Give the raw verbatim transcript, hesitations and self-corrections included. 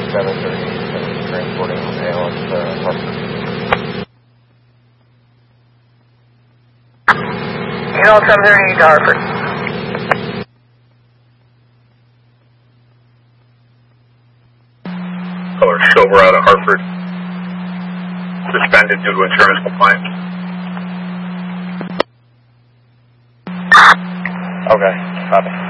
seven thirty-eight, transporting A L S to Hartford. You know, seven thirty-eight to Hartford. Color Silver out of Hartford. Suspended due to insurance compliance. Okay, copy.